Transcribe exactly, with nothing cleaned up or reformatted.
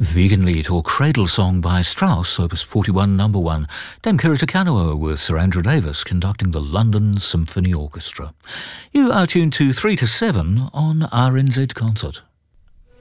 Wiegenlied or Cradle Song by Strauss, Opus forty-one, number one. Dame Kiri Te Kanawa with Sir Andrew Davis conducting the London Symphony Orchestra. You are tuned to three to seven on R N Z Concert.